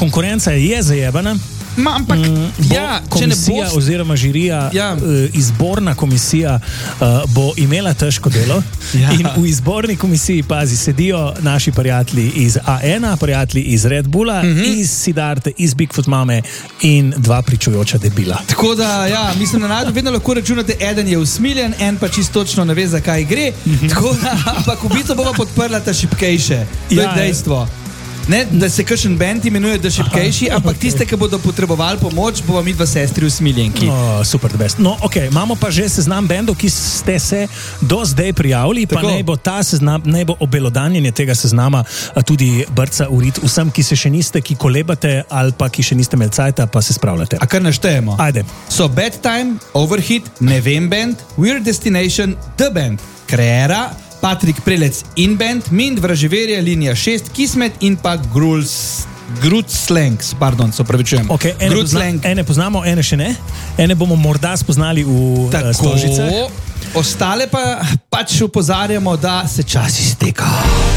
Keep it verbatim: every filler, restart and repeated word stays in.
konkurenca je zajebana. Ma, ampak, mm, ja, komisija bost... oziroma žirija, ja. uh, izborna komisija uh, bo imela težko delo. Ja. In v izborni komisiji, pazi, sedijo naši prijatelji iz A ena, prijatelji iz Red Bulla, mm-hmm. iz Sidarte, iz Bigfoot Mame in dva pričujoča debila. Tako da, ja, mislim, na najdu vedno lahko računate, eden je usmiljen, en pa čisto točno ne ve, zakaj gre. Mm-hmm. Tako da, ampak v bistvu bomo podprla ta šipkejše. To ja, je dejstvo. Ne, da se kakšen band imenuje The Šipkejši, ampak okay. Tiste, ki bodo potrebovali pomoč, bomo mi dva sestri usmiljenki. Oh, super, the best. No, ok, imamo pa že seznam bendov, ki ste se do zdaj prijavili, tako. Pa naj bo ta seznam, naj bo obelodanjenje tega seznama tudi brca v rit vsem, ki se še niste, ki kolebate ali pa ki še niste imeli cajta, pa se spravljate. A kar naštejemo? Ajde. So Bad Time, Overhit, Ne vem band, Weird Destination, The Band, Kreera, Patrik Prelec in band, Mind, Vraževerje, Linija šest, Kismet in pa Gruls, Grutslangs, pardon, se opravičujem. Okay, ene, pozna, ene poznamo, ene še ne. Ene bomo morda spoznali v uh, Stožicah. Ostale pa pač opozarjamo, da se čas izteka.